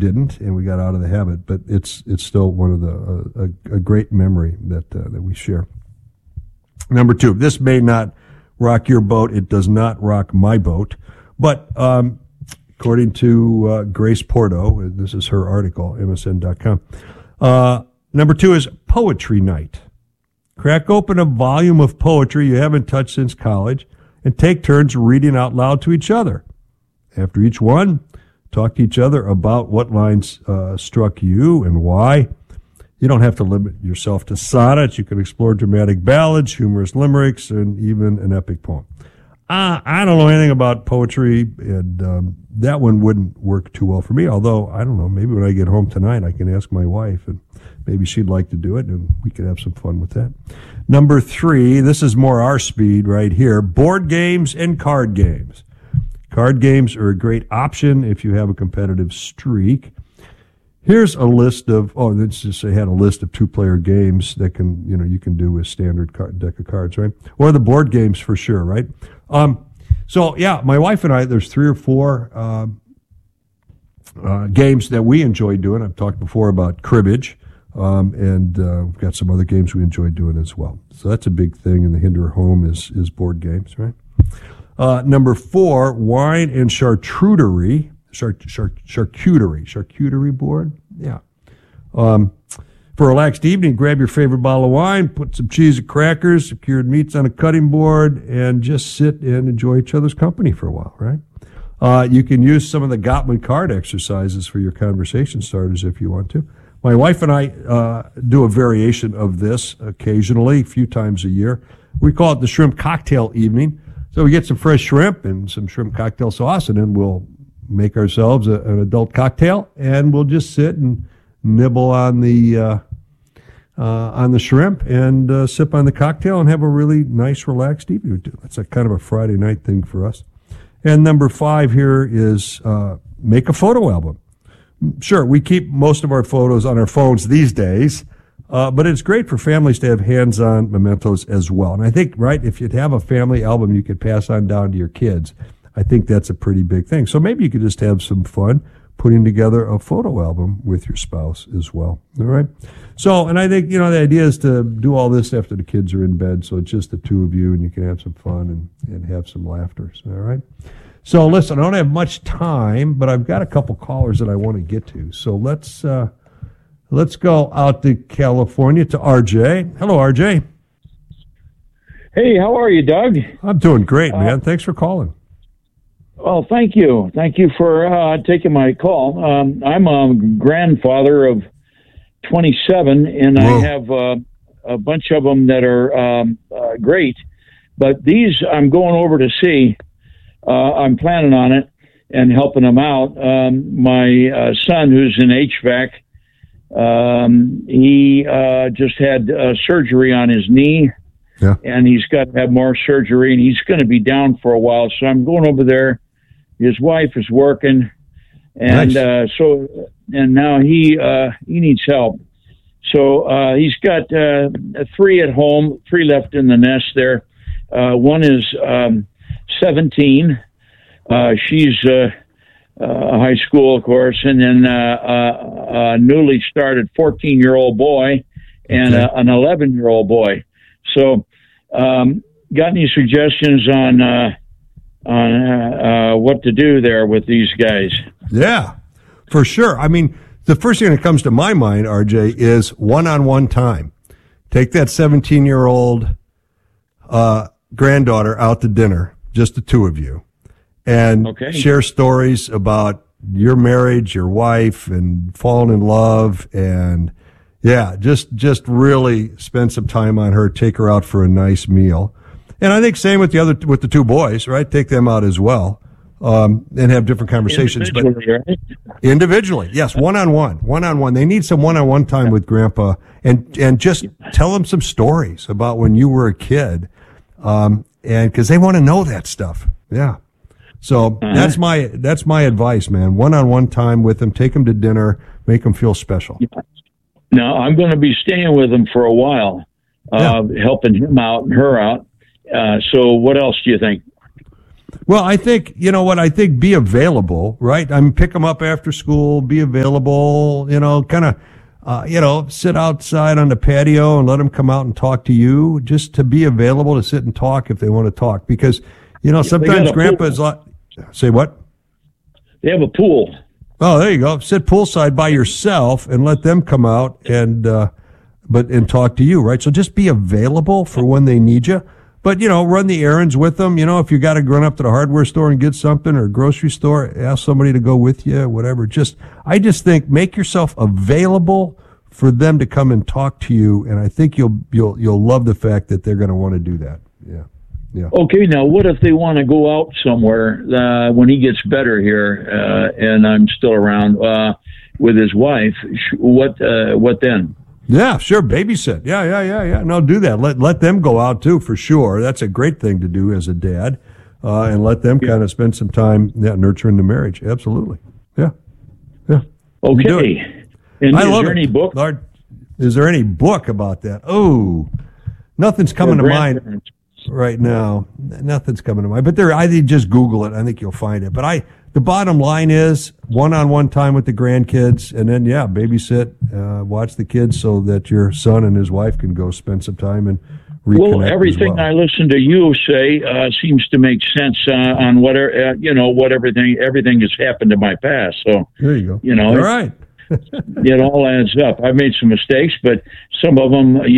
didn't, and we got out of the habit. But it's still one of a great memory that we share. Number 2, this may not rock your boat. It does not rock my boat. But according to Grace Porto, this is her article, MSN.com, number 2 is poetry night. Crack open a volume of poetry you haven't touched since college and take turns reading out loud to each other. After each one, talk to each other about what lines struck you and why. You don't have to limit yourself to sonnets. You can explore dramatic ballads, humorous limericks, and even an epic poem. I don't know anything about poetry, and that one wouldn't work too well for me, although, I don't know, maybe when I get home tonight I can ask my wife, and maybe she'd like to do it, and we could have some fun with that. Number 3, this is more our speed right here, board games and card games. Card games are a great option if you have a competitive streak. Here's a list of, let's just say I had a list of 2-player games that you can do with standard deck of cards, right? Or the board games for sure, right? So yeah, my wife and I, there's 3 or 4 games that we enjoy doing. I've talked before about cribbage, and we've got some other games we enjoy doing as well. So that's a big thing in the Hinderer home is board games, right? Number 4, wine and charcuterie. Charcuterie board. Yeah. For a relaxed evening, grab your favorite bottle of wine, put some cheese and crackers, some cured meats on a cutting board, and just sit and enjoy each other's company for a while, right? You can use some of the Gottman card exercises for your conversation starters if you want to. My wife and I do a variation of this occasionally, a few times a year. We call it the shrimp cocktail evening. So we get some fresh shrimp and some shrimp cocktail sauce, and then we'll make ourselves an adult cocktail, and we'll just sit and nibble on the shrimp and sip on the cocktail and have a really nice, relaxed evening. That's a kind of a Friday night thing for us. And number 5 here is make a photo album. Sure, we keep most of our photos on our phones these days, but it's great for families to have hands-on mementos as well. And I think, right, if you'd have a family album you could pass on down to your kids, I think that's a pretty big thing. So maybe you could just have some fun putting together a photo album with your spouse as well. All right? So, and I think, the idea is to do all this after the kids are in bed, so it's just the 2 of you, and you can have some fun and have some laughter. All right? So, listen, I don't have much time, but I've got a couple callers that I want to get to. So let's go out to California to RJ. Hello, RJ. Hey, how are you, Doug? I'm doing great, man. Thanks for calling. Well, thank you. Thank you for taking my call. I'm a grandfather of 27, and Whoa. I have a bunch of them that are great. But these I'm going over to see. I'm planning on it and helping them out. My son, who's in HVAC, he just had surgery on his knee. Yeah. And he's got to have more surgery, and he's going to be down for a while. So I'm going over there. His wife is working, and nice. And now he needs help. So he's got 3 at home, 3 left in the nest there. One is 17. She's high school, of course, and then a newly started 14-year-old boy and an 11-year-old boy. So, got any suggestions on what to do there with these guys? Yeah, for sure. I mean, the first thing that comes to my mind, RJ, is one-on-one time. Take that 17-year-old granddaughter out to dinner, just the 2 of you, and share stories about your marriage, your wife, and falling in love, and yeah, just really spend some time on her, take her out for a nice meal. And I think same with the 2 boys, right? Take them out as well, and have different conversations. Individually, yes, one-on-one. They need some one-on-one time with Grandpa, and just tell them some stories about when you were a kid, and because they want to know that stuff. Yeah. So that's my advice, man. One-on-one time with them. Take them to dinner. Make them feel special. Yeah. Now, I'm going to be staying with him for a while, helping him out and her out. So what else do you think? Well, I think, you know what, I think be available, right? I mean, pick them up after school, be available, kind of, sit outside on the patio and let them come out and talk to you, just to be available to sit and talk if they want to talk. Because, sometimes Grandpa's like, say what? They have a pool. Oh, there you go. Sit poolside by yourself and let them come out and talk to you, right? So just be available for when they need you. But, run the errands with them. If you got to run up to the hardware store and get something, or grocery store, ask somebody to go with you, whatever. I just think make yourself available for them to come and talk to you. And I think you'll love the fact that they're going to want to do that. Yeah. Yeah. Okay, now what if they want to go out somewhere when he gets better here, and I'm still around with his wife? What then? Yeah, sure. Babysit. Yeah. No, do that. Let them go out too, for sure. That's a great thing to do as a dad, and let them kind of spend some time nurturing the marriage. Absolutely. Yeah. Okay. And is there any book? Is there any book about that? Oh, nothing's coming to mind right now. Nothing's coming to mind. But I think just Google it. I think you'll find it. But the bottom line is one-on-one time with the grandkids, and then, babysit, watch the kids so that your son and his wife can go spend some time and reconnect. Well, everything I listen to you say seems to make sense on what everything has happened in my past. So there you go. All right. It all adds up. I've made some mistakes, but some of them, I've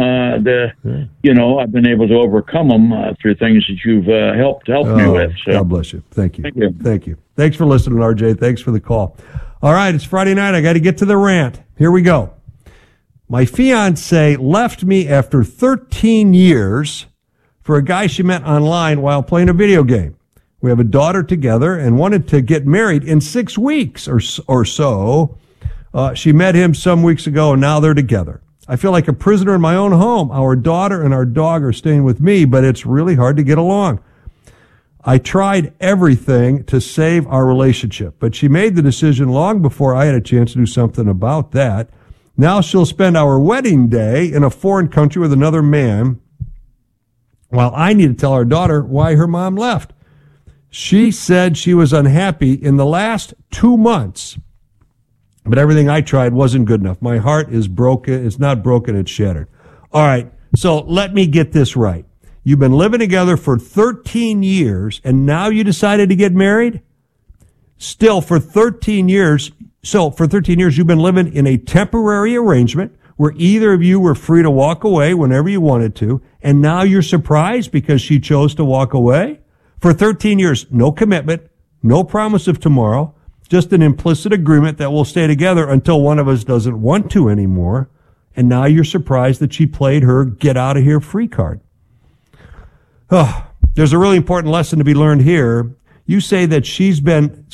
been able to overcome them through things that you've helped me with. So. God bless you. Thank you. Thank you. Thanks for listening, RJ. Thanks for the call. All right, it's Friday night. I got to get to the rant. Here we go. My fiance left me after 13 years for a guy she met online while playing a video game. We have a daughter together and wanted to get married in 6 weeks or so. She met him some weeks ago, and now they're together. I feel like a prisoner in my own home. Our daughter and our dog are staying with me, but it's really hard to get along. I tried everything to save our relationship, but she made the decision long before I had a chance to do something about that. Now she'll spend our wedding day in a foreign country with another man, while I need to tell our daughter why her mom left. She said she was unhappy in the last 2 months. But everything I tried wasn't good enough. My heart is broken. It's not broken, it's shattered. All right, so let me get this right. You've been living together for 13 years, and now you decided to get married? Still, for 13 years, you've been living in a temporary arrangement where either of you were free to walk away whenever you wanted to, and now you're surprised because she chose to walk away? For 13 years, no commitment, no promise of tomorrow, just an implicit agreement that we'll stay together until one of us doesn't want to anymore. And now you're surprised that she played her get out of here free card. Oh, there's a really important lesson to be learned here. You say that she said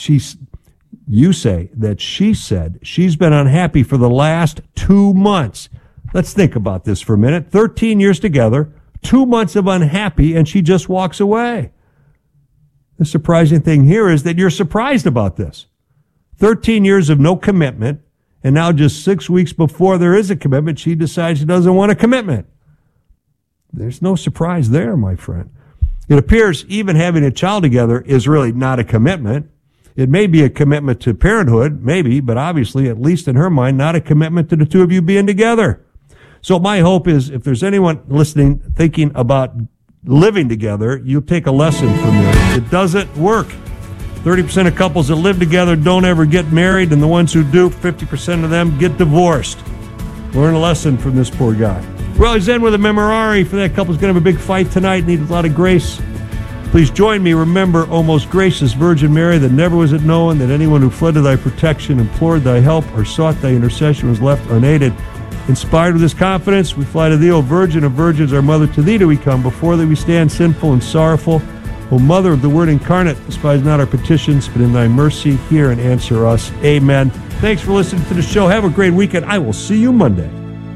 she's been unhappy for the last 2 months. Let's think about this for a minute. 13 years together, 2 months of unhappy, and she just walks away. The surprising thing here is that you're surprised about this. 13 years of no commitment, and now just 6 weeks before there is a commitment, she decides she doesn't want a commitment. There's no surprise there, my friend. It appears even having a child together is really not a commitment. It may be a commitment to parenthood, maybe, but obviously, at least in her mind, not a commitment to the two of you being together. So my hope is if there's anyone listening thinking about living together, you'll take a lesson from this. It doesn't work. 30% of couples that live together don't ever get married, and the ones who do, 50% of them get divorced. Learn a lesson from this poor guy. Well, he's in with a memorare for that couple's going to have a big fight tonight, need a lot of grace. Please join me. Remember, O most gracious Virgin Mary, that never was it known that anyone who fled to thy protection, implored thy help, or sought thy intercession was left unaided. Inspired with this confidence, we fly to thee, O Virgin of Virgins, our Mother. To thee do we come. Before thee we stand sinful and sorrowful. O Mother of the Word incarnate, despise not our petitions, but in thy mercy hear and answer us. Amen. Thanks for listening to the show. Have a great weekend. I will see you Monday.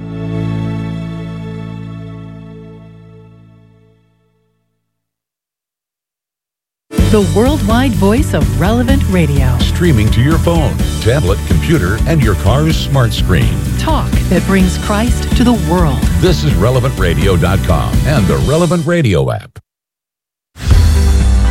The worldwide voice of Relevant Radio. Streaming to your phone, tablet, computer, and your car's smart screen. Talk that brings Christ to the world. This is RelevantRadio.com and the Relevant Radio app.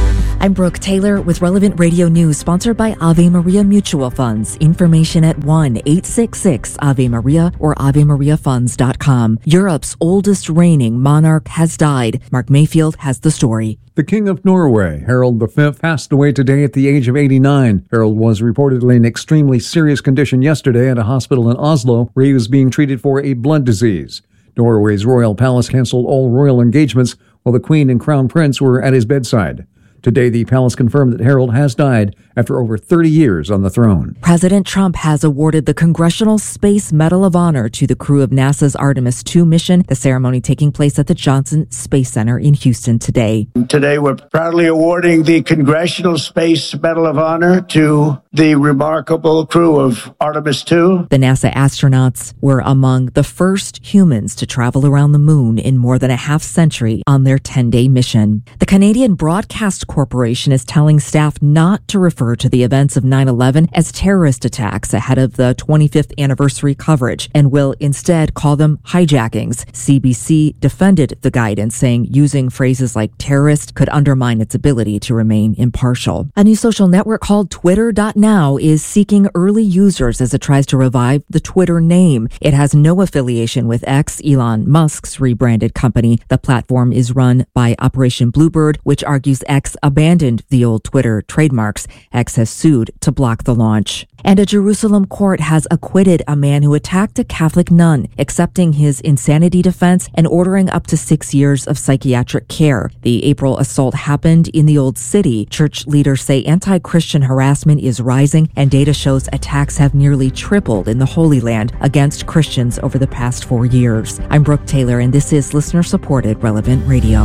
I'm Brooke Taylor with Relevant Radio News, sponsored by Ave Maria Mutual Funds. Information at 1-866-AVE-MARIA or AveMariaFunds.com. Europe's oldest reigning monarch has died. Mark Mayfield has the story. The King of Norway, Harald V, passed away today at the age of 89. Harald was reportedly in extremely serious condition yesterday at a hospital in Oslo, where he was being treated for a blood disease. Norway's royal palace canceled all royal engagements while the Queen and Crown Prince were at his bedside. Today, the palace confirmed that Harald has died after over 30 years on the throne. President Trump has awarded the Congressional Space Medal of Honor to the crew of NASA's Artemis II mission, the ceremony taking place at the Johnson Space Center in Houston today. Today, we're proudly awarding the Congressional Space Medal of Honor to the remarkable crew of Artemis II. The NASA astronauts were among the first humans to travel around the moon in more than a half century on their 10-day mission. The Canadian Broadcast Corporation is telling staff not to refer to the events of 9/11 as terrorist attacks ahead of the 25th anniversary coverage and will instead call them hijackings. CBC defended the guidance, saying using phrases like terrorist could undermine its ability to remain impartial. A new social network called Twitter.now is seeking early users as it tries to revive the Twitter name. It has no affiliation with X, Elon Musk's rebranded company. The platform is run by Operation Bluebird, which argues X abandoned the old Twitter trademarks. X has sued to block the launch. And a Jerusalem court has acquitted a man who attacked a Catholic nun, accepting his insanity defense and ordering up to 6 years of psychiatric care. The April assault happened in the Old City. Church leaders say anti-Christian harassment is rising, and data shows attacks have nearly tripled in the Holy Land against Christians over the past 4 years. I'm Brooke Taylor, and this is listener-supported Relevant Radio.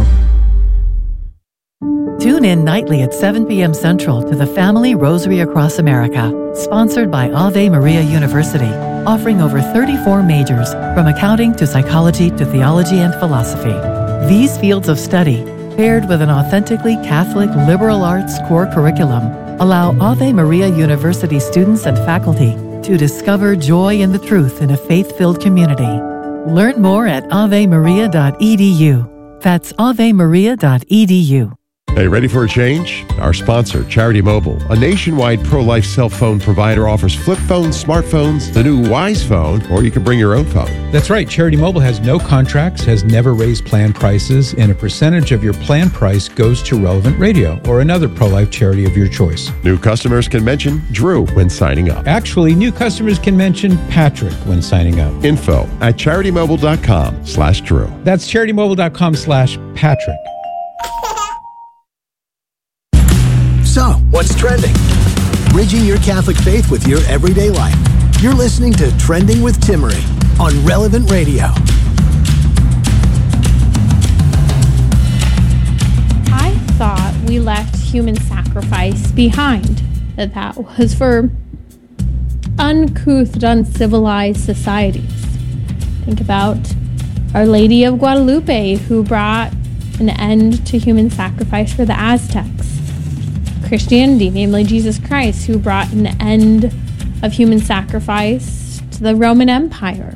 Tune in nightly at 7 p.m. Central to the Family Rosary Across America, sponsored by Ave Maria University, offering over 34 majors, from accounting to psychology to theology and philosophy. These fields of study, paired with an authentically Catholic liberal arts core curriculum, allow Ave Maria University students and faculty to discover joy in the truth in a faith-filled community. Learn more at avemaria.edu. That's avemaria.edu. Hey, ready for a change? Our sponsor, Charity Mobile, a nationwide pro-life cell phone provider, offers flip phones, smartphones, the new Wise phone, or you can bring your own phone. That's right. Charity Mobile has no contracts, has never raised plan prices, and a percentage of your plan price goes to Relevant Radio or another pro-life charity of your choice. New customers can mention Drew when signing up. Actually, new customers can mention Patrick when signing up. Info at CharityMobile.com/Drew. That's CharityMobile.com/Patrick. So, what's trending? Bridging your Catholic faith with your everyday life. You're listening to Trending with Timmerie on Relevant Radio. I thought we left human sacrifice behind. That was for uncouth, uncivilized societies. Think about Our Lady of Guadalupe, who brought an end to human sacrifice for the Aztecs. Christianity, namely Jesus Christ, who brought an end of human sacrifice to the Roman Empire.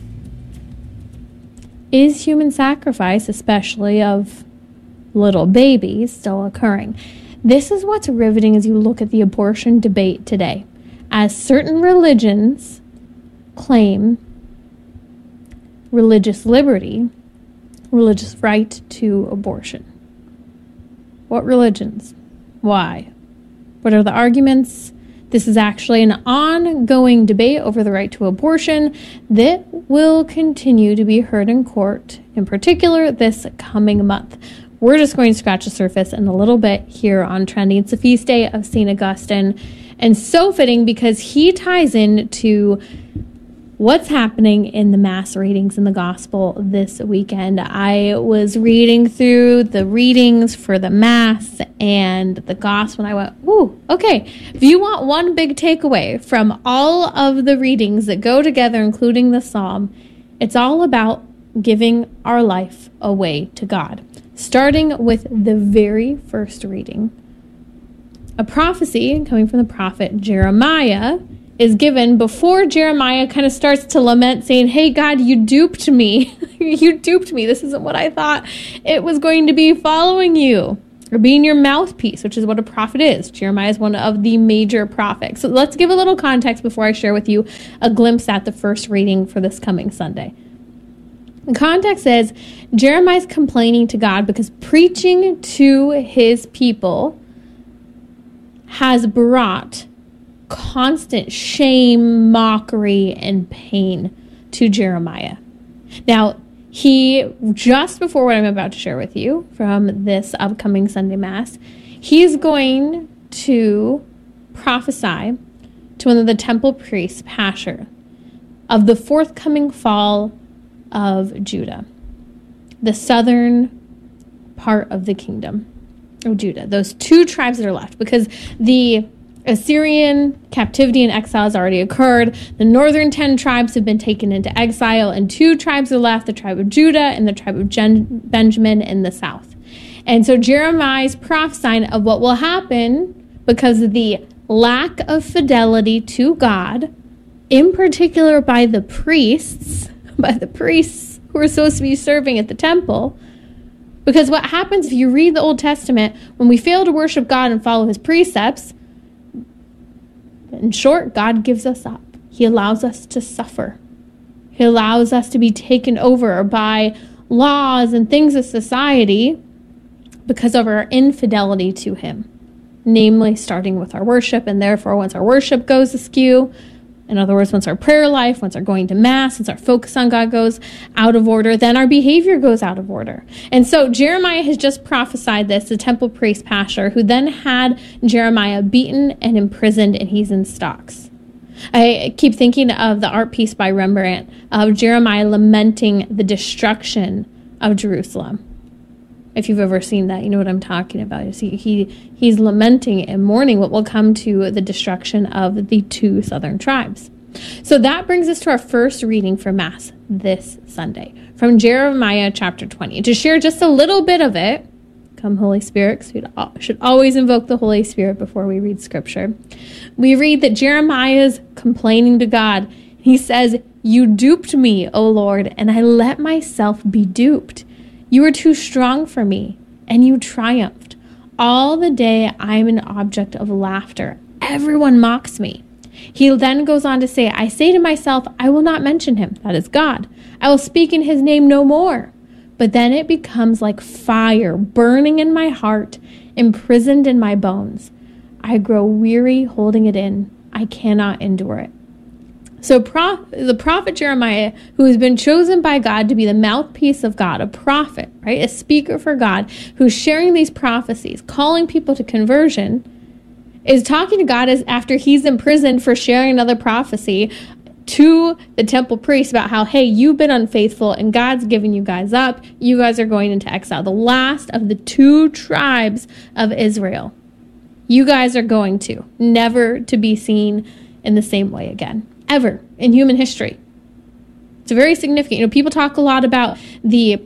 Is human sacrifice, especially of little babies, still occurring? This is what's riveting as you look at the abortion debate today, as certain religions claim religious liberty, religious right to abortion. What religions? Why? What are the arguments? This is actually an ongoing debate over the right to abortion that will continue to be heard in court, in particular this coming month. We're just going to scratch the surface in a little bit here on Trending. It's the feast day of St. Augustine, and so fitting because he ties into what's happening in the Mass readings in the Gospel this weekend. I was reading through the readings for the Mass and the Gospel, and I went, ooh, okay. If you want one big takeaway from all of the readings that go together, including the Psalm, it's all about giving our life away to God. Starting with the very first reading. A prophecy coming from the prophet Jeremiah is given before Jeremiah kind of starts to lament, saying, hey, God, you duped me. You duped me. This isn't what I thought it was going to be following you. or being your mouthpiece, which is what a prophet is. Jeremiah is one of the major prophets. So let's give a little context before I share with you a glimpse at the first reading for this coming Sunday. The context is Jeremiah's complaining to God because preaching to his people has brought constant shame, mockery, and pain to Jeremiah. Now, he, just before what I'm about to share with you from this upcoming Sunday Mass, he's going to prophesy to one of the temple priests, Pashur, of the forthcoming fall of Judah, the southern part of the kingdom of Judah, those two tribes that are left, because the Assyrian captivity and exile has already occurred. The northern 10 tribes have been taken into exile, and 2 tribes are left, the tribe of Judah and the tribe of Benjamin in the south. And so Jeremiah's prophesying of what will happen because of the lack of fidelity to God, in particular by the priests who are supposed to be serving at the temple. Because what happens if you read the Old Testament, when we fail to worship God and follow his precepts, in short, God gives us up. He allows us to suffer. He allows us to be taken over by laws and things of society because of our infidelity to him. Namely, starting with our worship, and therefore once our worship goes askew, in other words, once our prayer life, once our going to Mass, once our focus on God goes out of order, then our behavior goes out of order. And so Jeremiah has just prophesied this, the temple priest Pashur, who then had Jeremiah beaten and imprisoned, and he's in stocks. I keep thinking of the art piece by Rembrandt of Jeremiah lamenting the destruction of Jerusalem. If you've ever seen that, you know what I'm talking about. He's lamenting and mourning what will come to the destruction of the 2 southern tribes. So that brings us to our first reading for Mass this Sunday from Jeremiah chapter 20. To share just a little bit of it, come Holy Spirit, because we should always invoke the Holy Spirit before we read Scripture. We read that Jeremiah is complaining to God. He says, "You duped me, O Lord, and I let myself be duped. You were too strong for me, and you triumphed. All the day I am an object of laughter. Everyone mocks me." He then goes on to say, "I say to myself, I will not mention him," that is God. "I will speak in his name no more." But then it becomes like fire burning in my heart, imprisoned in my bones. I grow weary holding it in. I cannot endure it. So the prophet Jeremiah, who has been chosen by God to be the mouthpiece of God, a prophet, right, a speaker for God, who's sharing these prophecies, calling people to conversion, is talking to God as after he's imprisoned for sharing another prophecy to the temple priest about how, hey, you've been unfaithful and God's giving you guys up. You guys are going into exile. The last of the 2 tribes of Israel. You guys are going to, never to be seen in the same way again. Ever in human history. It's very significant. You know, people talk a lot about the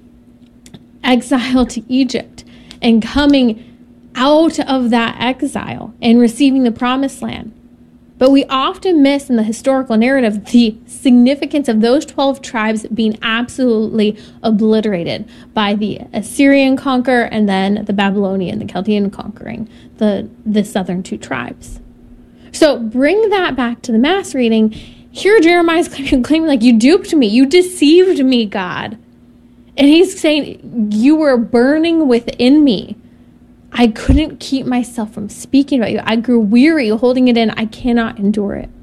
exile to Egypt and coming out of that exile and receiving the promised land. But we often miss in the historical narrative the significance of those 12 tribes being absolutely obliterated by the Assyrian conqueror and then the Babylonian, the Chaldean conquering the southern 2 tribes. So bring that back to the Mass reading. Here Jeremiah's claiming like, you duped me. You deceived me, God. And he's saying, you were burning within me. I couldn't keep myself from speaking about you. I grew weary holding it in. I cannot endure it.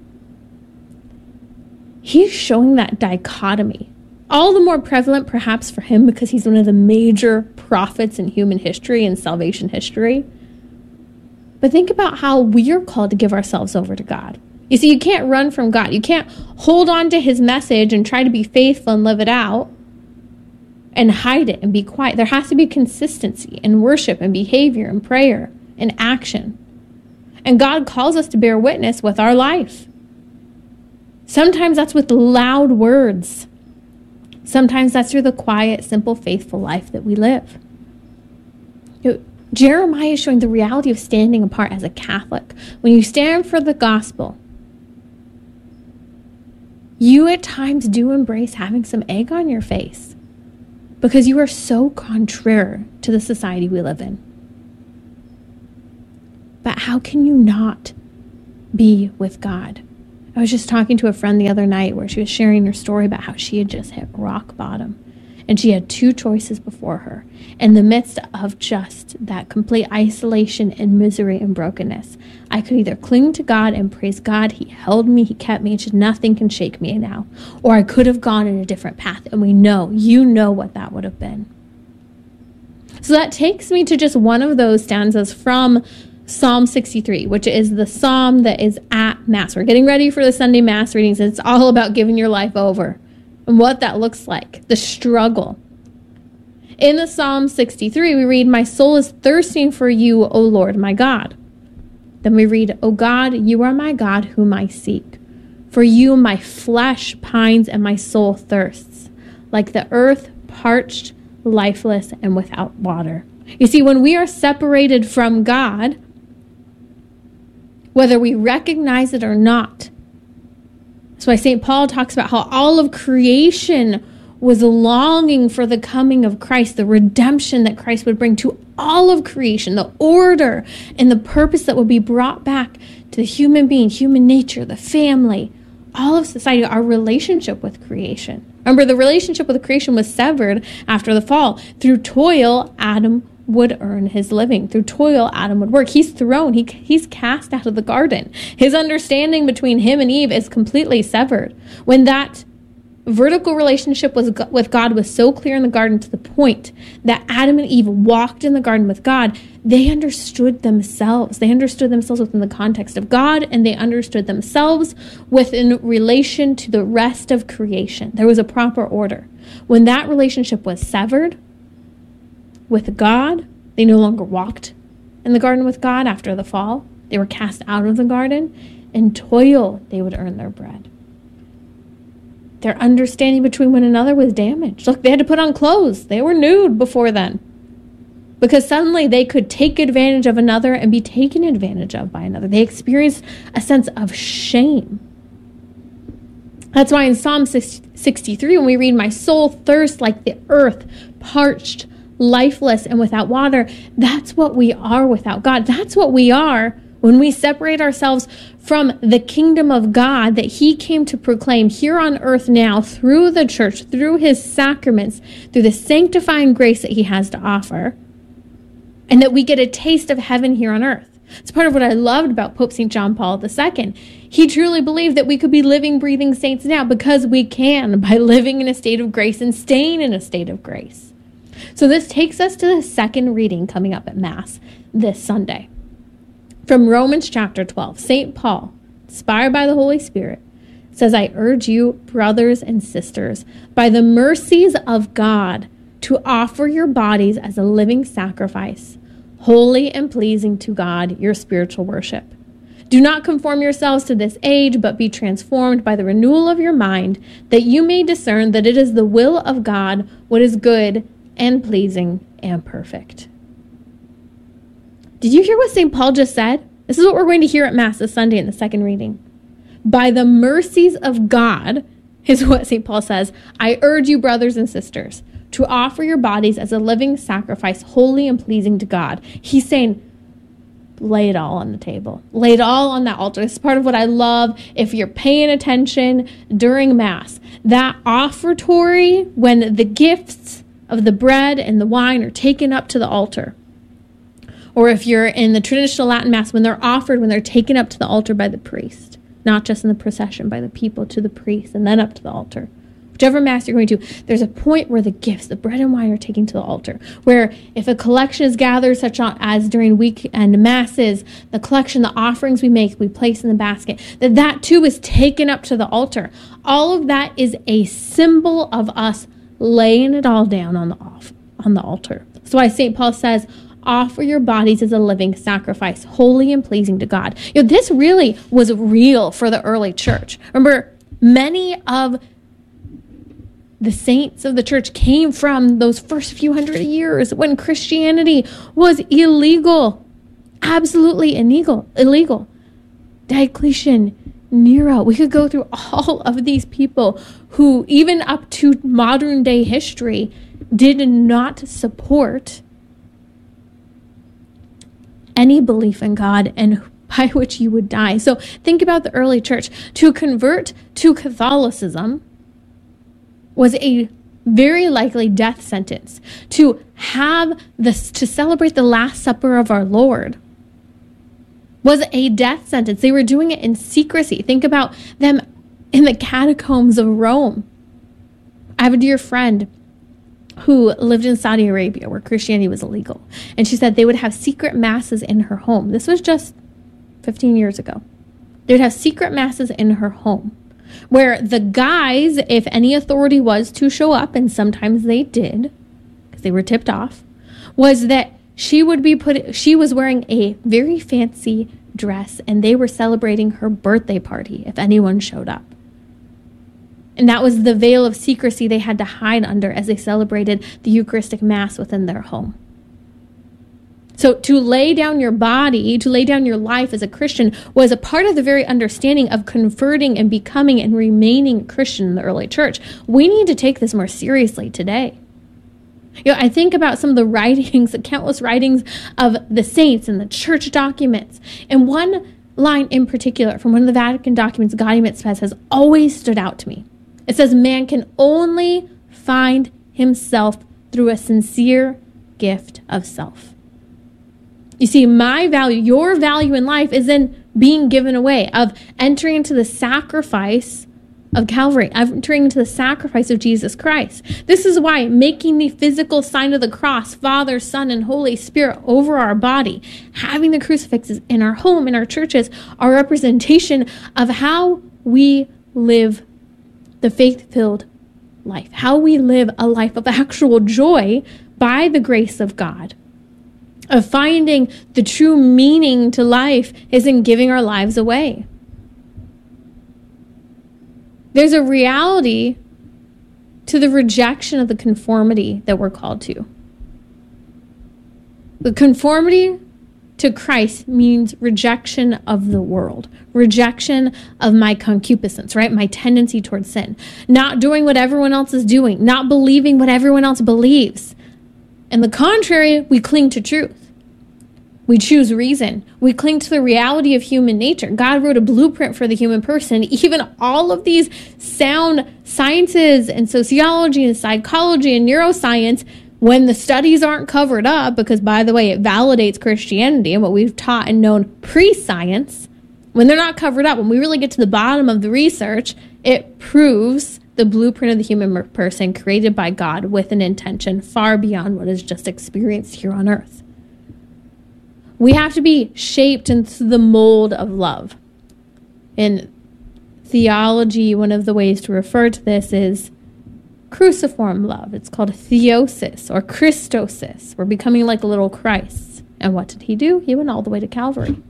He's showing that dichotomy. All the more prevalent perhaps for him because he's one of the major prophets in human history and salvation history. But think about how we are called to give ourselves over to God. You see, you can't run from God. You can't hold on to his message and try to be faithful and live it out and hide it and be quiet. There has to be consistency in worship and behavior and prayer and action. And God calls us to bear witness with our life. Sometimes that's with loud words. Sometimes that's through the quiet, simple, faithful life that we live. Jeremiah is showing the reality of standing apart as a Catholic. When you stand for the gospel, you at times do embrace having some egg on your face because you are so contrary to the society we live in. how can you not be with God? I was just talking to a friend the other night where she was sharing her story about how she had just hit rock bottom. And she had two choices before her. In the midst of just that complete isolation and misery and brokenness, I could either cling to God and praise God. He held me, he kept me, and nothing can shake me now. Or I could have gone in a different path. And you know what that would have been. So that takes me to just one of those stanzas from Psalm 63, which is the psalm that is at Mass. We're getting ready for the Sunday Mass readings, and it's all about giving your life over and what that looks like, the struggle. In the Psalm 63, we read, "My soul is thirsting for you, O Lord, my God." Then we read, "O God, you are my God whom I seek. For you my flesh pines and my soul thirsts, like the earth parched, lifeless, and without water." You see, when we are separated from God, whether we recognize it or not, that's why St. Paul talks about how all of creation was longing for the coming of Christ, the redemption that Christ would bring to all of creation, the order and the purpose that would be brought back to the human being, human nature, the family, all of society, our relationship with creation. Remember, the relationship with creation was severed after the fall. Through toil, Adam would earn his living. Through toil, Adam would work. He's thrown. He's cast out of the garden. His understanding between him and Eve is completely severed. When that vertical relationship with God was so clear in the garden to the point that Adam and Eve walked in the garden with God, they understood themselves. They understood themselves within the context of God, and they understood themselves within relation to the rest of creation. There was a proper order. When that relationship was severed with God, they no longer walked in the garden with God after the fall. They were cast out of the garden. In toil, they would earn their bread. Their understanding between one another was damaged. Look, they had to put on clothes. They were nude before then. Because suddenly they could take advantage of another and be taken advantage of by another. They experienced a sense of shame. That's why in Psalm 63, when we read, "My soul thirsts like the earth, parched, lifeless, and without water," that's what we are without God. That's what we are when we separate ourselves from the kingdom of God that he came to proclaim here on earth now through the church, through his sacraments, through the sanctifying grace that he has to offer, and that we get a taste of heaven here on earth. It's part of what I loved about Pope St. John Paul II. He truly believed that we could be living, breathing saints now because we can, by living in a state of grace and staying in a state of grace. So this takes us to the second reading coming up at Mass this Sunday. From Romans chapter 12, St. Paul, inspired by the Holy Spirit, says, "I urge you, brothers and sisters, by the mercies of God, to offer your bodies as a living sacrifice, holy and pleasing to God, your spiritual worship. Do not conform yourselves to this age, but be transformed by the renewal of your mind, that you may discern that it is the will of God, what is good and pleasing and perfect." Did you hear what St. Paul just said? This is what we're going to hear at Mass this Sunday in the second reading. By the mercies of God, is what St. Paul says, "I urge you, brothers and sisters, to offer your bodies as a living sacrifice, holy and pleasing to God." He's saying, lay it all on the table. Lay it all on that altar. It's part of what I love if you're paying attention during Mass. That offertory, when the gifts of the bread and the wine are taken up to the altar. Or if you're in the traditional Latin Mass, when they're offered, when they're taken up to the altar by the priest. Not just in the procession, by the people to the priest and then up to the altar. Whichever Mass you're going to, there's a point where the gifts, the bread and wine, are taken to the altar. Where if a collection is gathered, such as during weekend Masses, the collection, the offerings we make, we place in the basket, that too is taken up to the altar. All of that is a symbol of us laying it all down on the altar. That's why St. Paul says, offer your bodies as a living sacrifice, holy and pleasing to God. This really was real for the early church. Remember, many of the saints of the church came from those first few hundred years when Christianity was illegal, absolutely illegal. Diocletian, Nero, we could go through all of these people who, even up to modern day history, did not support any belief in God and by which you would die. So think about the early church. To convert to Catholicism was a very likely death sentence. To celebrate the Last Supper of our Lord was a death sentence. They were doing it in secrecy. Think about them in the catacombs of Rome. I have a dear friend who lived in Saudi Arabia where Christianity was illegal. And she said they would have secret masses in her home. This was just 15 years ago. They would have secret masses in her home where the guys, if any authority was to show up, and sometimes they did because they were tipped off, was that she was wearing a very fancy dress and they were celebrating her birthday party if anyone showed up. And that was the veil of secrecy they had to hide under as they celebrated the Eucharistic Mass within their home. So to lay down your body, to lay down your life as a Christian was a part of the very understanding of converting and becoming and remaining Christian in the early church. We need to take this more seriously today. I think about some of the writings, the countless writings of the saints and the church documents. And one line in particular from one of the Vatican documents, Gaudium et Spes, has always stood out to me. It says, man can only find himself through a sincere gift of self. You see, my value, your value in life is in being given away, of entering into the sacrifice of Calvary, entering into the sacrifice of Jesus Christ. This is why making the physical sign of the cross, Father, Son, and Holy Spirit over our body, having the crucifixes in our home, in our churches, are representation of how we live the faith-filled life, how we live a life of actual joy by the grace of God, of finding the true meaning to life is in giving our lives away. There's a reality to the rejection of the conformity that we're called to. The conformity to Christ means rejection of the world, rejection of my concupiscence, right? My tendency towards sin, not doing what everyone else is doing, not believing what everyone else believes. On the contrary, we cling to truth. We choose reason. We cling to the reality of human nature. God wrote a blueprint for the human person. Even all of these sound sciences and sociology and psychology and neuroscience, when the studies aren't covered up, because by the way, it validates Christianity and what we've taught and known pre-science, when they're not covered up, when we really get to the bottom of the research, it proves the blueprint of the human person created by God with an intention far beyond what is just experienced here on earth. We have to be shaped into the mold of love. In theology, one of the ways to refer to this is cruciform love. It's called theosis or Christosis. We're becoming like a little Christ. And what did he do? He went all the way to Calvary.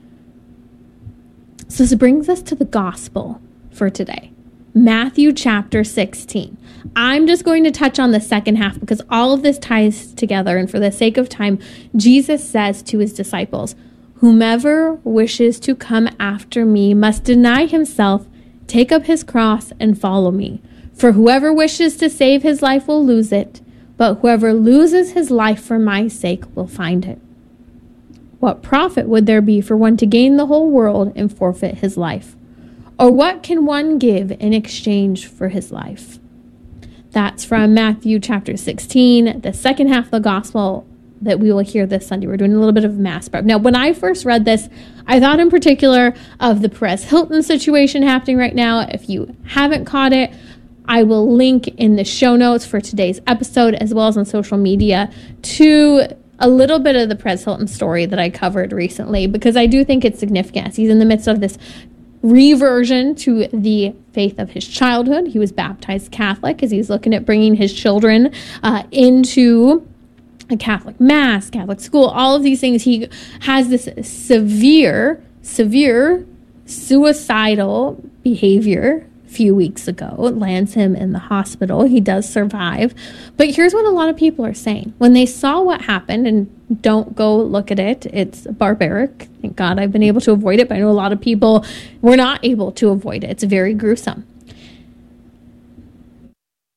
So this brings us to the gospel for today. Matthew chapter 16. I'm just going to touch on the second half because all of this ties together. And for the sake of time, Jesus says to his disciples, whomever wishes to come after me must deny himself, take up his cross, and follow me. For whoever wishes to save his life will lose it, but whoever loses his life for my sake will find it. What profit would there be for one to gain the whole world and forfeit his life? Or what can one give in exchange for his life? That's from Matthew chapter 16, the second half of the gospel that we will hear this Sunday. We're doing a little bit of mass prep. Now, when I first read this, I thought in particular of the Perez Hilton situation happening right now. If you haven't caught it, I will link in the show notes for today's episode, as well as on social media, to a little bit of the Perez Hilton story that I covered recently, because I do think it's significant. As he's in the midst of this reversion to the faith of his childhood. He was baptized Catholic as he's looking at bringing his children into a Catholic mass, Catholic school, all of these things. He has this severe suicidal behavior a few weeks ago. It lands him in the hospital. He does survive. But here's what a lot of people are saying. When they saw what happened, and don't go look at it, it's barbaric. Thank God I've been able to avoid it, but I know a lot of people were not able to avoid it. It's very gruesome.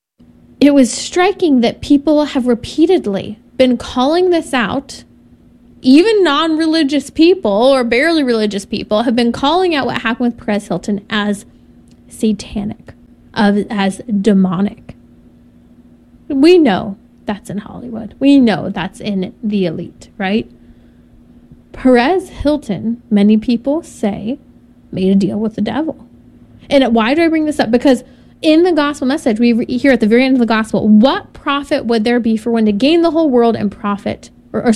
It was striking that people have repeatedly been calling this out even non-religious people or barely religious people have been calling out what happened with Perez Hilton as satanic, as demonic. We know that's in Hollywood. We know that's in the elite, right? Perez Hilton, many people say, made a deal with the devil. And why do I bring this up? Because in the gospel message, we hear at the very end of the gospel, what profit would there be for one to gain the whole world and profit?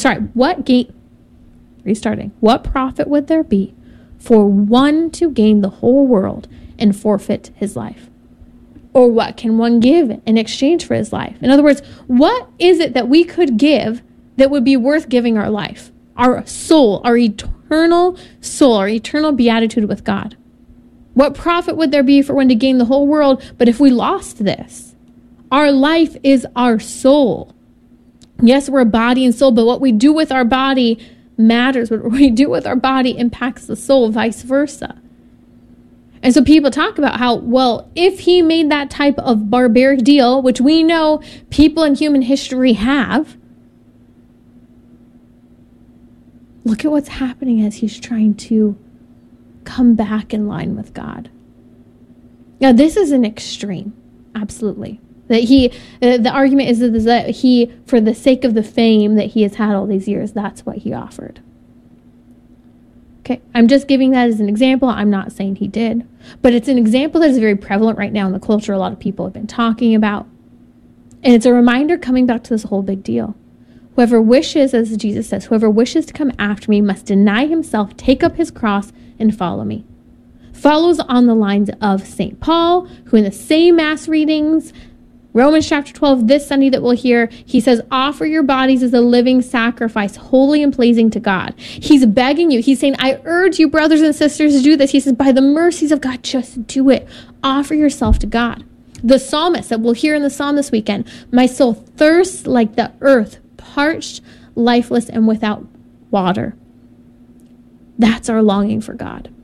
What profit would there be for one to gain the whole world and forfeit his life? Or what can one give in exchange for his life? In other words, what is it that we could give that would be worth giving our life? Our soul, our eternal soul, our eternal beatitude with God. What profit would there be for one to gain the whole world? But if we lost this, our life is our soul. Yes, we're a body and soul, but what we do with our body matters. What we do with our body impacts the soul, vice versa. And so people talk about how, well, if he made that type of barbaric deal, which we know people in human history have, look at what's happening as he's trying to come back in line with God. Now, this is an extreme, absolutely. That the argument is that he, for the sake of the fame that he has had all these years, that's what he offered. Okay, I'm just giving that as an example. I'm not saying he did. But it's an example that is very prevalent right now in the culture. A lot of people have been talking about. And it's a reminder coming back to this whole big deal. Whoever wishes, as Jesus says, whoever wishes to come after me must deny himself, take up his cross, and follow me. Follows on the lines of St. Paul, who in the same mass readings, Romans chapter 12, this Sunday that we'll hear, he says, offer your bodies as a living sacrifice, holy and pleasing to God. He's begging you. He's saying, I urge you, brothers and sisters, to do this. He says, by the mercies of God, just do it. Offer yourself to God. The psalmist that we'll hear in the psalm this weekend, my soul thirsts like the earth, parched, lifeless, and without water. That's our longing for God.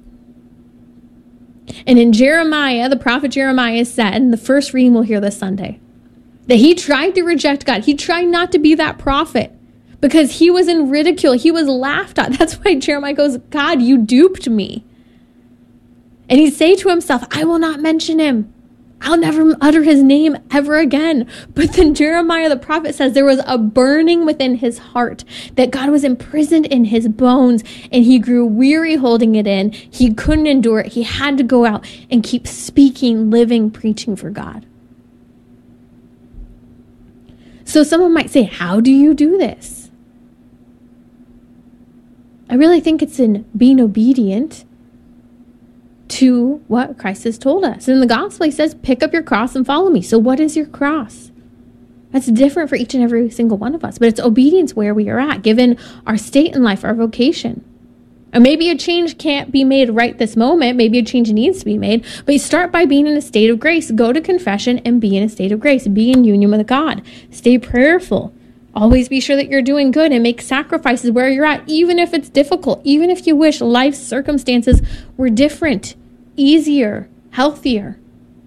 And in Jeremiah, the prophet Jeremiah said, in the first reading we'll hear this Sunday, that he tried to reject God. He tried not to be that prophet because he was in ridicule. He was laughed at. That's why Jeremiah goes, God, you duped me. And he'd say to himself, I will not mention him. I'll never utter his name ever again. But then Jeremiah the prophet says there was a burning within his heart, that God was imprisoned in his bones, and he grew weary holding it in. He couldn't endure it. He had to go out and keep speaking, living, preaching for God. So someone might say, how do you do this? I really think it's in being obedient to what Christ has told us. In the gospel, he says, pick up your cross and follow me. So what is your cross? That's different for each and every single one of us, but it's obedience where we are at, given our state in life, our vocation. And maybe a change can't be made right this moment. Maybe a change needs to be made, but you start by being in a state of grace. Go to confession and be in a state of grace. Be in union with God. Stay prayerful. Always be sure that you're doing good and make sacrifices where you're at, even if it's difficult, even if you wish life's circumstances were different, easier, healthier.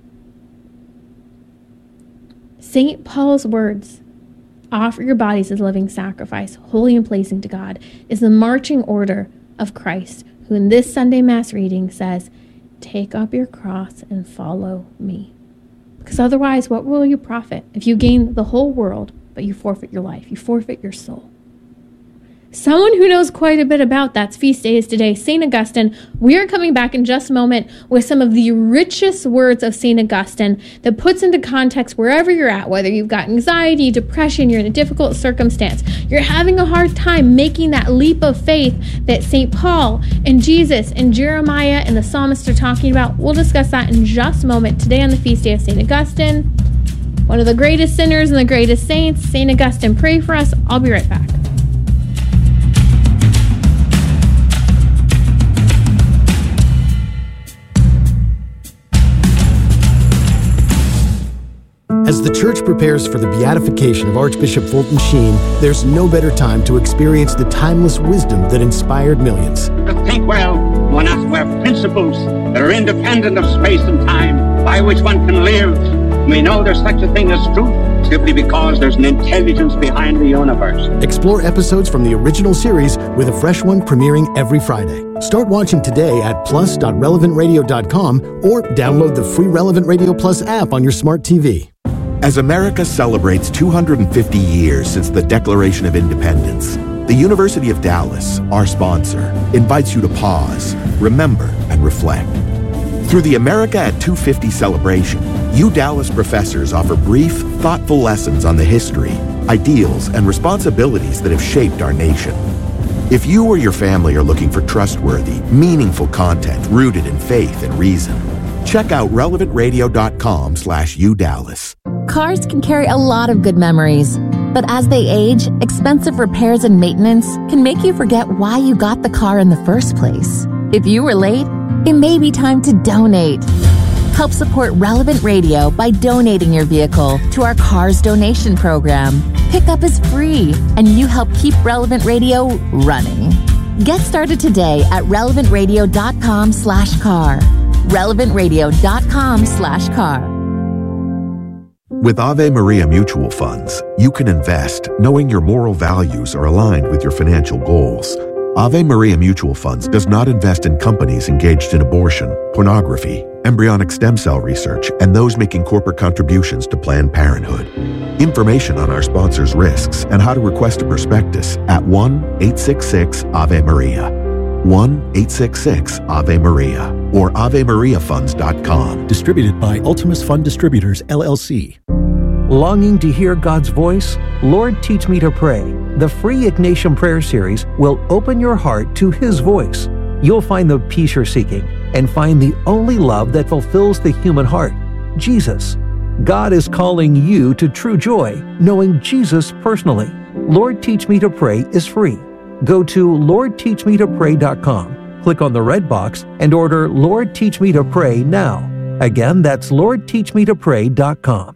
St. Paul's words, offer your bodies as a living sacrifice, holy and pleasing to God, is the marching order of Christ, who in this Sunday Mass reading says, take up your cross and follow me. Because otherwise, what will you profit if you gain the whole world, but you forfeit your life, you forfeit your soul? Someone who knows quite a bit about that's feast day is today, St. Augustine. We are coming back in just a moment with some of the richest words of St. Augustine that puts into context wherever you're at, whether you've got anxiety, depression, you're in a difficult circumstance, you're having a hard time making that leap of faith that St. Paul and Jesus and Jeremiah and the psalmist are talking about. We'll discuss that in just a moment today on the feast day of St. Augustine, one of the greatest sinners and the greatest saints. St. Augustine, pray for us. I'll be right back. As the Church prepares for the beatification of Archbishop Fulton Sheen, there's no better time to experience the timeless wisdom that inspired millions. To think well, one has to have principles that are independent of space and time, by which one can live, We know there's such a thing as truth simply because there's an intelligence behind the universe. Explore episodes from the original series with a fresh one premiering every Friday. Start watching today at plus.relevantradio.com or download the free Relevant Radio Plus app on your smart TV. As America celebrates 250 years since the Declaration of Independence, the University of Dallas, our sponsor, invites you to pause, remember, and reflect. Through the America at 250 celebration, Dallas professors offer brief, thoughtful lessons on the history, ideals, and responsibilities that have shaped our nation. If you or your family are looking for trustworthy, meaningful content rooted in faith and reason, check out relevantradio.com/UDallas. Cars can carry a lot of good memories, but as they age, expensive repairs and maintenance can make you forget why you got the car in the first place. If you were late, it may be time to donate. Help support Relevant Radio by donating your vehicle to our Cars Donation Program. Pickup is free, and you help keep Relevant Radio running. Get started today at relevantradio.com/car. relevantradio.com/car. With Ave Maria Mutual Funds, you can invest knowing your moral values are aligned with your financial goals. Ave Maria Mutual Funds does not invest in companies engaged in abortion, pornography, embryonic stem cell research, and those making corporate contributions to Planned Parenthood. Information on our sponsors' risks and how to request a prospectus at 1-866-AVE-MARIA. 1-866-AVE-MARIA or AveMariaFunds.com. Distributed by Ultimus Fund Distributors, LLC. Longing to hear God's voice? Lord, Teach Me to Pray. The free Ignatian Prayer Series will open your heart to His voice. You'll find the peace you're seeking and find the only love that fulfills the human heart, Jesus. God is calling you to true joy, knowing Jesus personally. Lord, Teach Me to Pray is free. Go to LordTeachMeToPray.com, click on the red box, and order Lord, Teach Me to Pray now. Again, that's LordTeachMeToPray.com.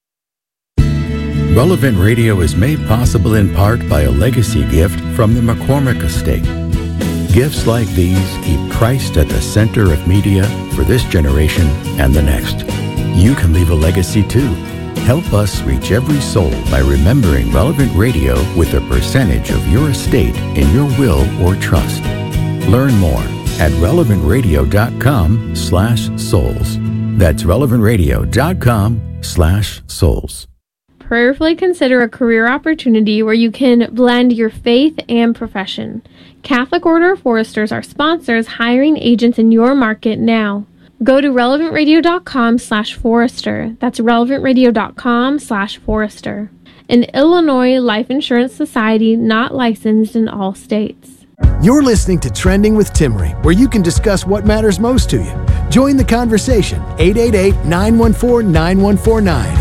Relevant Radio is made possible in part by a legacy gift from the McCormick Estate. Gifts like these keep Christ at the center of media for this generation and the next. You can leave a legacy too. Help us reach every soul by remembering Relevant Radio with a percentage of your estate in your will or trust. Learn more at relevantradio.com/souls. That's relevantradio.com/souls. Prayerfully consider a career opportunity where you can blend your faith and profession. Catholic Order of Foresters are sponsors hiring agents in your market now. Go to relevantradio.com/forester. That's relevantradio.com/forester. An Illinois Life Insurance Society not licensed in all states. You're listening to Trending with Timmery, where you can discuss what matters most to you. Join the conversation. 888-914-9149.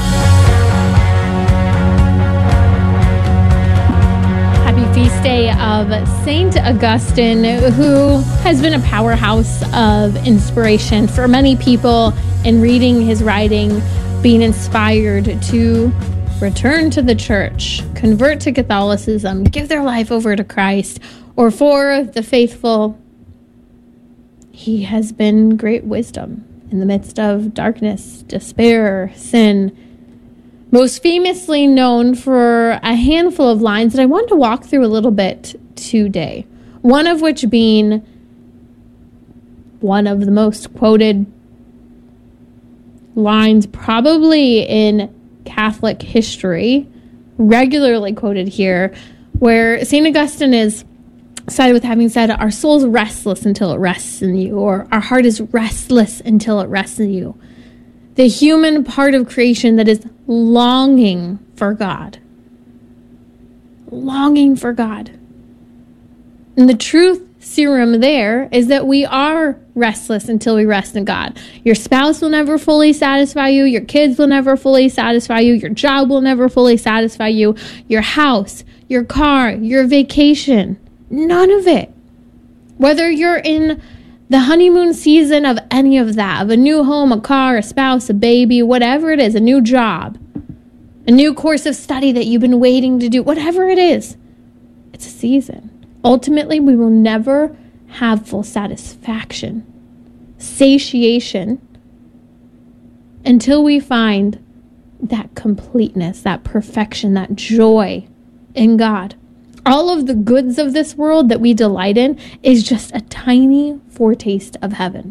Feast day of St. Augustine, who has been a powerhouse of inspiration for many people in reading his writing, being inspired to return to the church, convert to Catholicism, give their life over to Christ, or for the faithful. He has been great wisdom in the midst of darkness, despair, sin. Most famously known for a handful of lines that I want to walk through a little bit today. One of which being one of the most quoted lines probably in Catholic history, regularly quoted here, where St. Augustine is cited with having said, "Our soul's restless until it rests in you," or "Our heart is restless until it rests in you." The human part of creation that is longing for God. Longing for God. And the truth serum there is that we are restless until we rest in God. Your spouse will never fully satisfy you. Your kids will never fully satisfy you. Your job will never fully satisfy you. Your house, your car, your vacation. None of it. Whether you're in the honeymoon season of any of that, of a new home, a car, a spouse, a baby, whatever it is, a new job, a new course of study that you've been waiting to do, whatever it is, it's a season. Ultimately, we will never have full satisfaction, satiation, until we find that completeness, that perfection, that joy in God. All of the goods of this world that we delight in is just a tiny foretaste of heaven.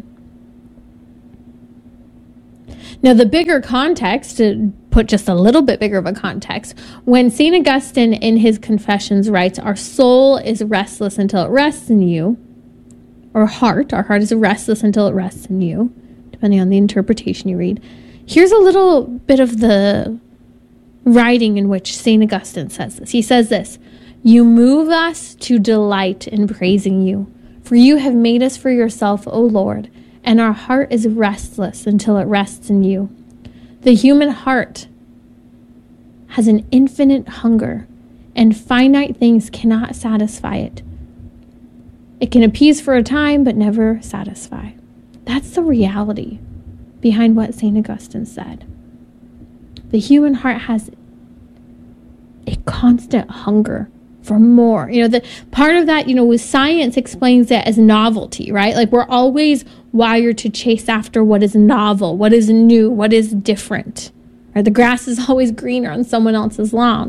Now, the bigger context, to put just a little bit bigger of a context, when St. Augustine in his Confessions writes, our soul is restless until it rests in you, or our heart is restless until it rests in you, depending on the interpretation you read. Here's a little bit of the writing in which St. Augustine says this. He says this, you move us to delight in praising you, for you have made us for yourself, O Lord, and our heart is restless until it rests in you. The human heart has an infinite hunger, and finite things cannot satisfy it. It can appease for a time, but never satisfy. That's the reality behind what St. Augustine said. The human heart has a constant hunger for more. The part of that, with science explains it as novelty, right? Like we're always wired to chase after what is novel, what is new, what is different. Right? The grass is always greener on someone else's lawn.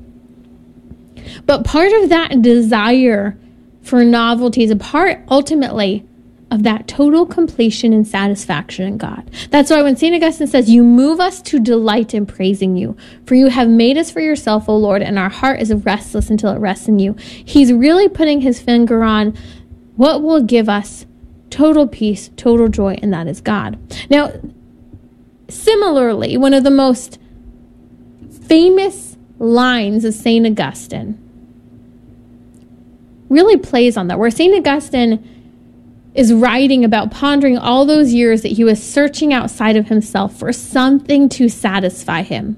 But part of that desire for novelty is a part ultimately of that total completion and satisfaction in God. That's why when St. Augustine says, you move us to delight in praising you, for you have made us for yourself, O Lord, and our heart is restless until it rests in you. He's really putting his finger on what will give us total peace, total joy, and that is God. Now, similarly, one of the most famous lines of St. Augustine really plays on that, where St. Augustine is writing about pondering all those years that he was searching outside of himself for something to satisfy him.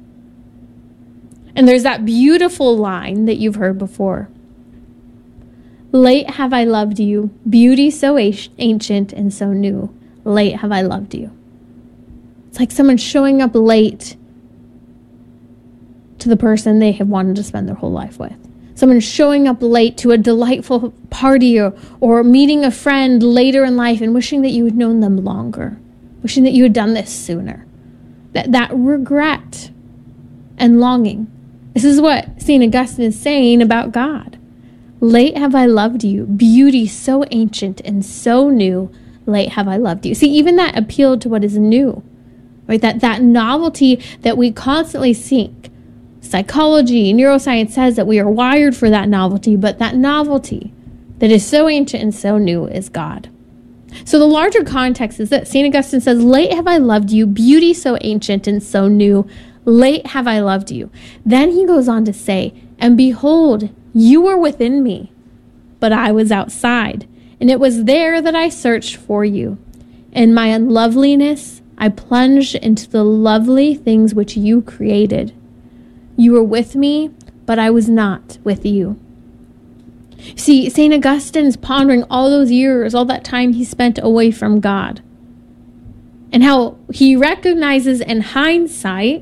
And there's that beautiful line that you've heard before. Late have I loved you, beauty so ancient and so new. Late have I loved you. It's like someone showing up late to the person they have wanted to spend their whole life with. Someone showing up late to a delightful party or meeting a friend later in life and wishing that you had known them longer, wishing that you had done this sooner. That regret and longing. This is what St. Augustine is saying about God. Late have I loved you, beauty so ancient and so new. Late have I loved you. See, even that appealed to what is new, right? That novelty that we constantly seek. Psychology, neuroscience says that we are wired for that novelty, but that novelty that is so ancient and so new is God. So the larger context is that St. Augustine says, late have I loved you, beauty so ancient and so new, late have I loved you. Then he goes on to say, and behold, you were within me, but I was outside, and it was there that I searched for you. In my unloveliness, I plunged into the lovely things which you created. You were with me, but I was not with you. See, St. Augustine is pondering all those years, all that time he spent away from God, and how he recognizes in hindsight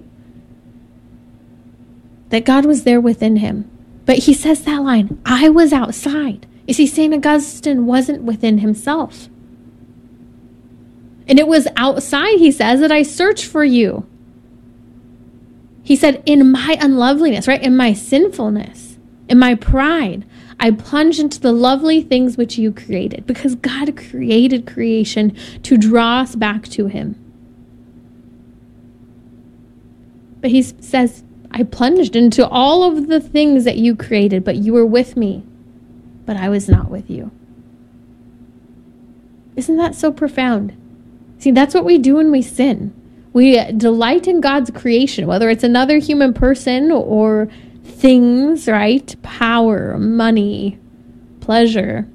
that God was there within him. But he says that line, I was outside. You see, St. Augustine wasn't within himself. And it was outside, he says, that I searched for you. He said, in my unloveliness, right? In my sinfulness, in my pride, I plunged into the lovely things which you created, because God created creation to draw us back to him. But he says, I plunged into all of the things that you created, but you were with me, but I was not with you. Isn't that so profound? See, that's what we do when we sin. We delight in God's creation, whether it's another human person or things, right? Power, money, pleasure.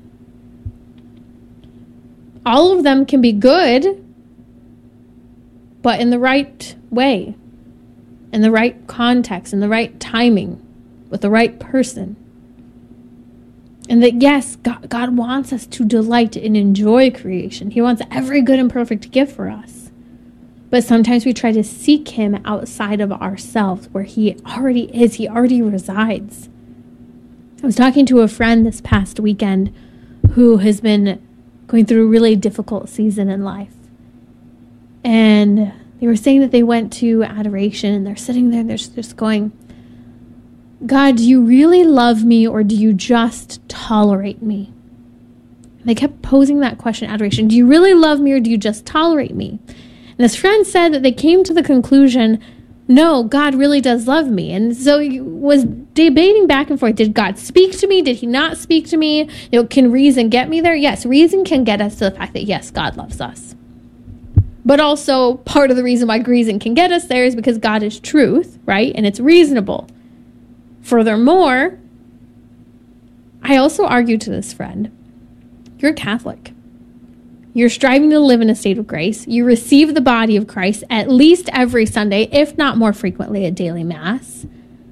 All of them can be good, but in the right way, in the right context, in the right timing, with the right person. And that, yes, God wants us to delight and enjoy creation. He wants every good and perfect gift for us. But sometimes we try to seek him outside of ourselves, where he already is. He already resides. I was talking to a friend this past weekend who has been going through a really difficult season in life. And They were saying that they went to adoration and they're sitting there and they're just going, God, do you really love me or do you just tolerate me? And they kept posing that question, adoration. Do you really love me or do you just tolerate me? And this friend said that they came to the conclusion, no, God really does love me. And so he was debating back and forth. Did God speak to me? Did he not speak to me? Can reason get me there? Yes, reason can get us to the fact that, yes, God loves us. But also part of the reason why reason can get us there is because God is truth, right? And it's reasonable. Furthermore, I also argued to this friend, you're Catholic. You're striving to live in a state of grace. You receive the body of Christ at least every Sunday, if not more frequently at daily Mass.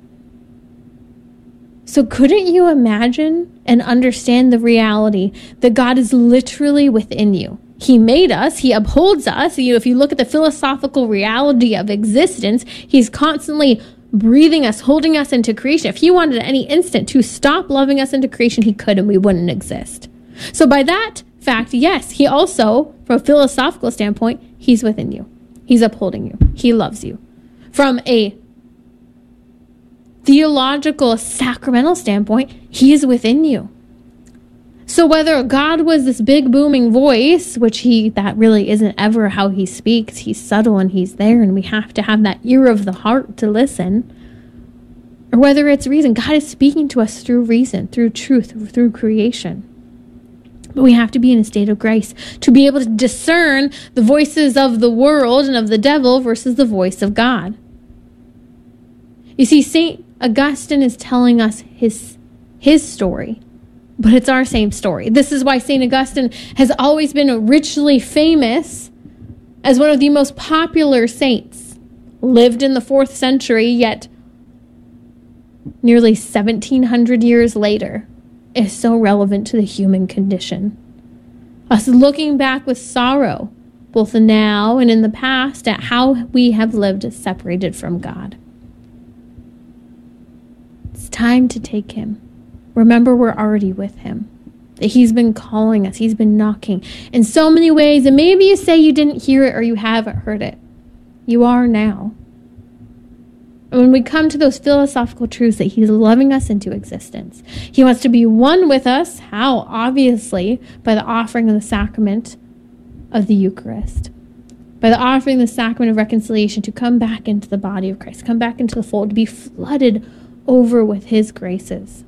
So couldn't you imagine and understand the reality that God is literally within you? He made us. He upholds us. If you look at the philosophical reality of existence, he's constantly breathing us, holding us into creation. If he wanted at any instant to stop loving us into creation, he could, and we wouldn't exist. So by that fact, yes, he also, from a philosophical standpoint, he's within you. He's upholding you. He loves you. From a theological, sacramental standpoint, he is within you. So whether God was this big booming voice, which that really isn't ever how he speaks, he's subtle and he's there, and we have to have that ear of the heart to listen, or whether it's reason, God is speaking to us through reason, through truth, through creation. But we have to be in a state of grace to be able to discern the voices of the world and of the devil versus the voice of God. You see, St. Augustine is telling us his story, but it's our same story. This is why St. Augustine has always been richly famous as one of the most popular saints. Lived in the 4th century, yet nearly 1,700 years later is so relevant to the human condition. Us looking back with sorrow, both now and in the past, at how we have lived separated from God. It's time to take him. Remember, we're already with him. That he's been calling us. He's been knocking in so many ways. And maybe you say you didn't hear it or you haven't heard it. You are now. And when we come to those philosophical truths that he's loving us into existence, he wants to be one with us. How? Obviously, by the offering of the sacrament of the Eucharist. By the offering of the sacrament of reconciliation, to come back into the body of Christ, come back into the fold, to be flooded over with his graces.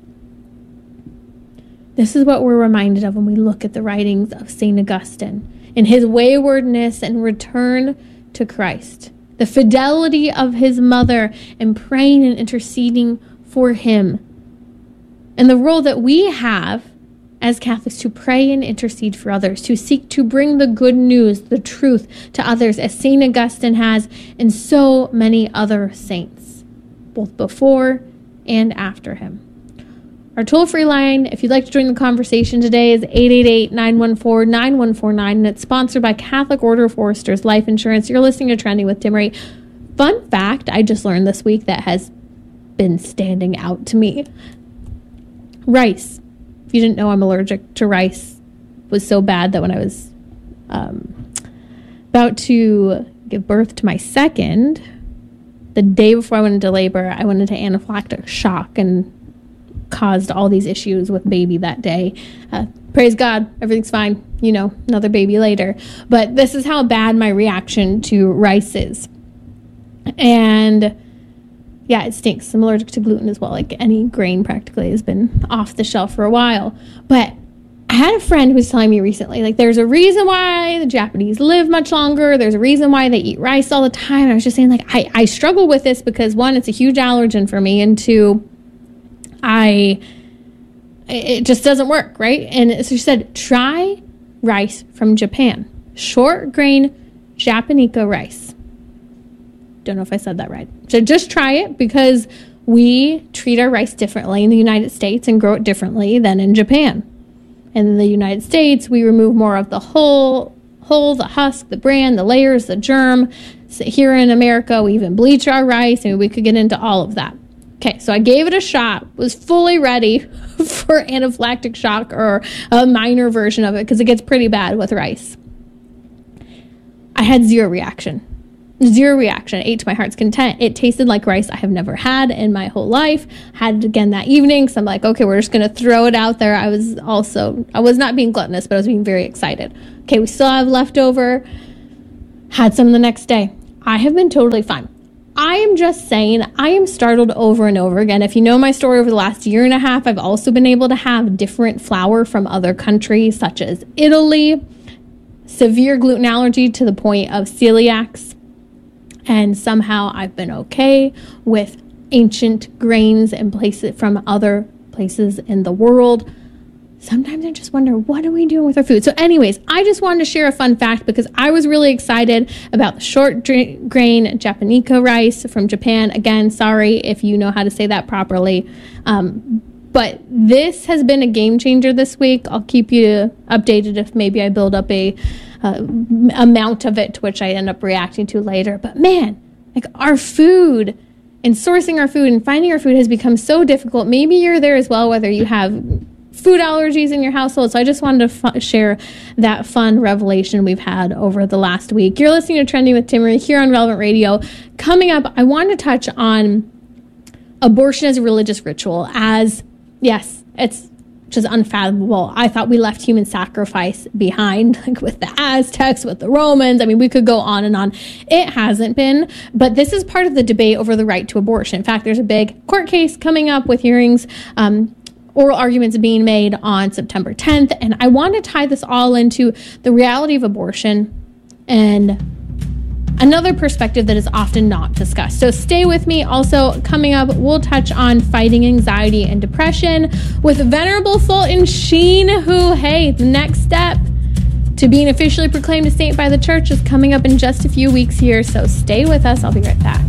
This is what we're reminded of when we look at the writings of St. Augustine in his waywardness and return to Christ. The fidelity of his mother and praying and interceding for him. And the role that we have as Catholics to pray and intercede for others, to seek to bring the good news, the truth to others, as St. Augustine has and so many other saints, both before and after him. Our toll-free line, if you'd like to join the conversation today, is 888-914-9149, and it's sponsored by Catholic Order of Foresters Life Insurance. You're listening to Trending with Timmerie. Fun fact I just learned this week that has been standing out to me. Rice. If you didn't know, I'm allergic to rice. It was so bad that when I was about to give birth to my second, the day before I went into labor, I went into anaphylactic shock and caused all these issues with baby that day. Praise God, everything's fine. Another baby later. But this is how bad my reaction to rice is. And yeah, it stinks. I'm allergic to gluten as well. Like any grain practically has been off the shelf for a while. But I had a friend who was telling me recently, there's a reason why the Japanese live much longer. There's a reason why they eat rice all the time. And I was just saying, I struggle with this because, one, it's a huge allergen for me. And two, it just doesn't work, right? And so she said, try rice from Japan. Short grain Japonica rice. Don't know if I said that right. So just try it, because we treat our rice differently in the United States and grow it differently than in Japan. In the United States, we remove more of the hull, the husk, the bran, the layers, the germ. So here in America, we even bleach our rice, and we could get into all of that. Okay, so I gave it a shot, was fully ready for anaphylactic shock or a minor version of it, because it gets pretty bad with rice. I had zero reaction. Zero reaction. I ate to my heart's content. It tasted like rice I have never had in my whole life. Had it again that evening. So I'm like, okay, we're just going to throw it out there. I was not being gluttonous, but I was being very excited. Okay, we still have leftover. Had some the next day. I have been totally fine. I am just saying, I am startled over and over again. If you know my story over the last year and a half, I've also been able to have different flour from other countries, such as Italy, severe gluten allergy to the point of celiacs, and somehow I've been okay with ancient grains and places from other places in the world. Sometimes I just wonder, what are we doing with our food? So anyways, I just wanted to share a fun fact because I was really excited about the short grain Japonica rice from Japan. Again, sorry if you know how to say that properly. But this has been a game changer this week. I'll keep you updated if maybe I build up a amount of it to which I end up reacting to later. But man, like our food and sourcing our food and finding our food has become so difficult. Maybe you're there as well, whether you have food allergies in your household. So I just wanted to share that fun revelation we've had over the last week. You're listening to Trending with Timmerie here on Relevant Radio. Coming up, I want to touch on abortion as a religious ritual. As, yes, it's just unfathomable. I thought we left human sacrifice behind, like with the Aztecs, with the Romans. I mean, we could go on and on. It hasn't been, but this is part of the debate over the right to abortion. In fact, there's a big court case coming up with hearings, oral arguments being made on September 10th. And I want to tie this all into the reality of abortion and another perspective that is often not discussed. So stay with me. Also, coming up, we'll touch on fighting anxiety and depression with Venerable Fulton Sheen, who, hey, the next step to being officially proclaimed a saint by the church is coming up in just a few weeks here. So stay with us. I'll be right back.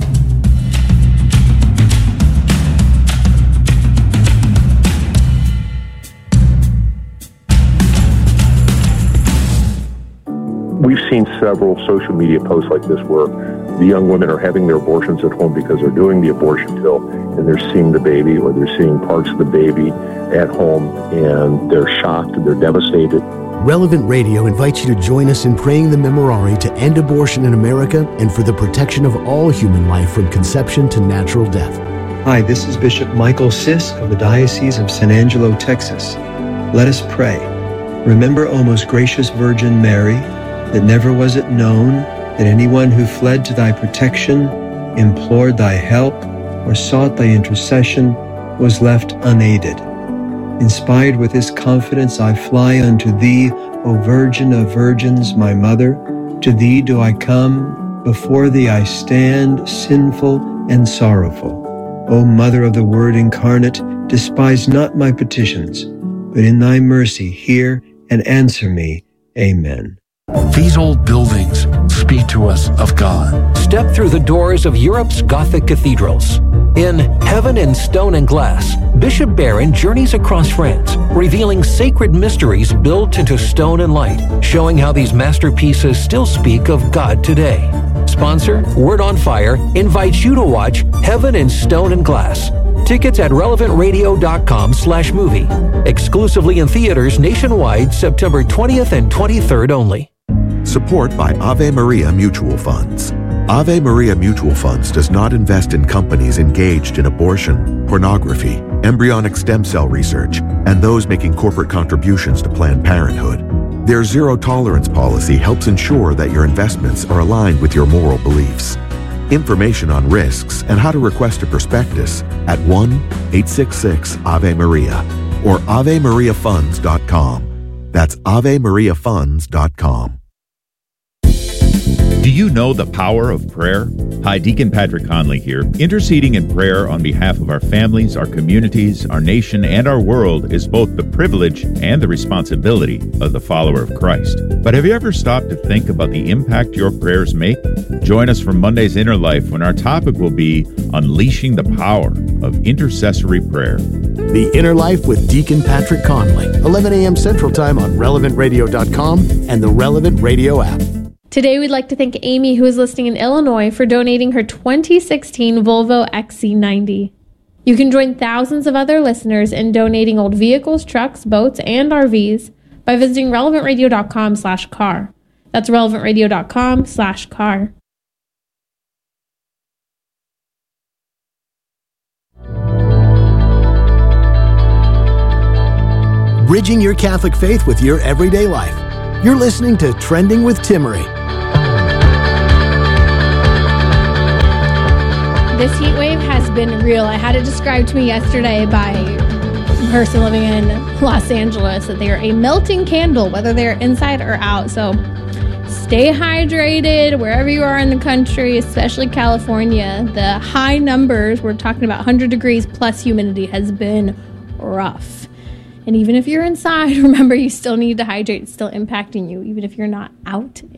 We've seen several social media posts like this where the young women are having their abortions at home because they're doing the abortion pill and they're seeing the baby or they're seeing parts of the baby at home and they're shocked and they're devastated. Relevant Radio invites you to join us in praying the Memorare to end abortion in America and for the protection of all human life from conception to natural death. Hi, this is Bishop Michael Sisk of the Diocese of San Angelo, Texas. Let us pray. Remember, O most gracious Virgin Mary, that never was it known that anyone who fled to thy protection, implored thy help, or sought thy intercession was left unaided. Inspired with this confidence, I fly unto thee, O Virgin of Virgins, my Mother. To thee do I come, before thee I stand, sinful and sorrowful. O Mother of the Word incarnate, despise not my petitions, but in thy mercy hear and answer me. Amen. These old buildings speak to us of God. Step through the doors of Europe's Gothic cathedrals. In Heaven in Stone and Glass, Bishop Barron journeys across France, revealing sacred mysteries built into stone and light, showing how these masterpieces still speak of God today. Sponsor, Word on Fire, invites you to watch Heaven in Stone and Glass. Tickets at relevantradio.com/movie. Exclusively in theaters nationwide, September 20th and 23rd only. Support by Ave Maria Mutual Funds. Ave Maria Mutual Funds does not invest in companies engaged in abortion, pornography, embryonic stem cell research, and those making corporate contributions to Planned Parenthood. Their zero-tolerance policy helps ensure that your investments are aligned with your moral beliefs. Information on risks and how to request a prospectus at 1-866-AVE-MARIA or AveMariaFunds.com. That's AveMariaFunds.com. Do you know the power of prayer? Hi, Deacon Patrick Conley here. Interceding in prayer on behalf of our families, our communities, our nation, and our world is both the privilege and the responsibility of the follower of Christ. But have you ever stopped to think about the impact your prayers make? Join us for Monday's Inner Life when our topic will be Unleashing the Power of Intercessory Prayer. The Inner Life with Deacon Patrick Conley, 11 a.m. Central Time on RelevantRadio.com and the Relevant Radio app. Today, we'd like to thank Amy, who is listening in Illinois, for donating her 2016 Volvo XC90. You can join thousands of other listeners in donating old vehicles, trucks, boats, and RVs by visiting relevantradio.com/car. That's relevantradio.com/car. bridging your Catholic faith with your everyday life. You're listening to Trending with Timmerie. This heat wave has been real. I had it described to me yesterday by a person living in Los Angeles that they are a melting candle, whether they're inside or out. So stay hydrated wherever you are in the country, especially California. The high numbers, we're talking about 100 degrees plus humidity, has been rough. And even if you're inside, remember you still need to hydrate. It's still impacting you, even if you're not out